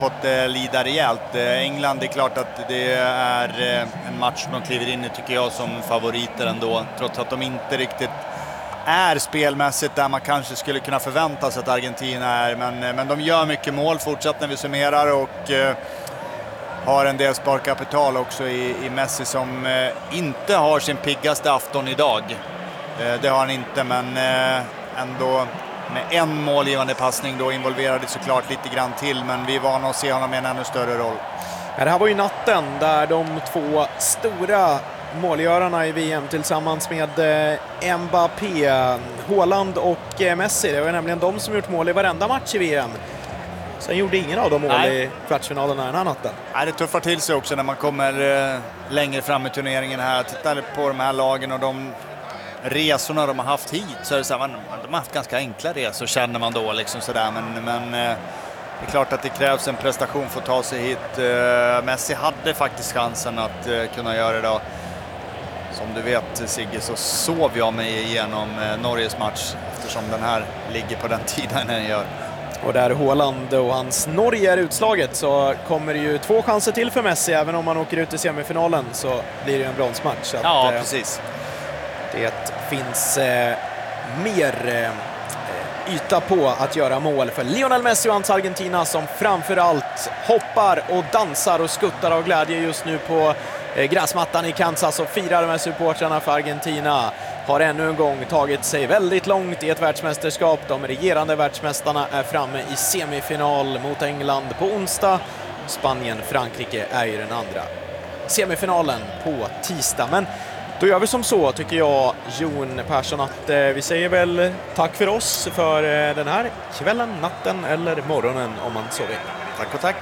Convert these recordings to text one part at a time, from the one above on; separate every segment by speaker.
Speaker 1: fått lida rejält. England, det är klart att det är en match de kliver in i, tycker jag, som favoriter ändå. Trots att de inte riktigt är spelmässigt där man kanske skulle kunna förvänta sig att Argentina är. Men de gör mycket mål fortsatt när vi summerar och har en del sparkapital också i Messi som inte har sin piggaste afton idag. Det har han inte, men ändå med en målgivande passning då involverade såklart lite grann till, men vi är vana att se honom i en ännu större roll.
Speaker 2: Det här var ju natten där de två stora målgörarna i VM tillsammans med Mbappé, Haaland och Messi. Det var nämligen de som gjort mål i varenda match i VM. Sen gjorde ingen av dem mål i kvartsfinalerna den här natten.
Speaker 1: Det tuffar till sig också när man kommer längre fram i turneringen här. Tittar på de här lagen och de resorna de har haft hit, så är det så här, de har haft ganska enkla resor, känner man då liksom sådär, men det är klart att det krävs en prestation för att ta sig hit. Messi hade faktiskt chansen att kunna göra det då. Som du vet, Sigge, så sov jag mig igenom Norges match eftersom den här ligger på den tiden den gör.
Speaker 2: Och där Haaland och hans Norge är utslaget så kommer det ju 2 chanser till för Messi. Även om man åker ut i semifinalen så blir det en bronsmatch.
Speaker 1: Ja, precis.
Speaker 2: Det finns mer yta på att göra mål för Lionel Messi och hans Argentina, som framförallt hoppar och dansar och skuttar av glädje just nu på gräsmattan i Kansas och firar med supportrarna för Argentina. Har ännu en gång tagit sig väldigt långt i ett världsmästerskap. De regerande världsmästarna är framme i semifinal mot England på onsdag. Spanien-Frankrike är ju den andra semifinalen på tisdag. Men då gör vi som så, tycker jag, Jon Persson, att vi säger väl tack för oss för den här kvällen, natten eller morgonen om man så vill.
Speaker 1: Tack och tack.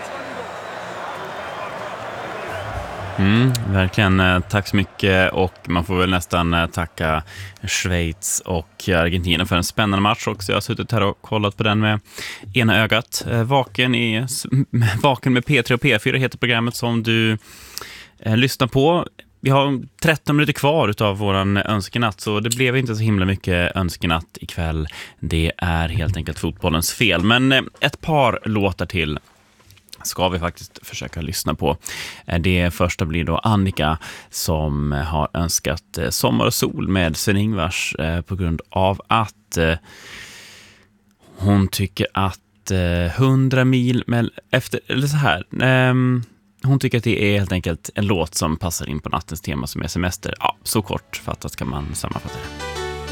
Speaker 3: Verkligen, tack så mycket, och man får väl nästan tacka Schweiz och Argentina för en spännande match också. Jag har suttit här och kollat på den med ena ögat. Vaken med P3 och P4 heter programmet som du lyssnar på. Vi har 13 minuter kvar utav våran önskenatt, så det blev inte så himla mycket önskenatt ikväll. Det är helt enkelt fotbollens fel. Men ett par låtar till ska vi faktiskt försöka lyssna på. Det första blir då Annika som har önskat Sommar och sol med Sven-Ingvars på grund av att hon tycker att 100 mil efter, eller så här, hon tycker att det är helt enkelt en låt som passar in på nattens tema som är semester. Ja, så kortfattat kan man sammanfatta det.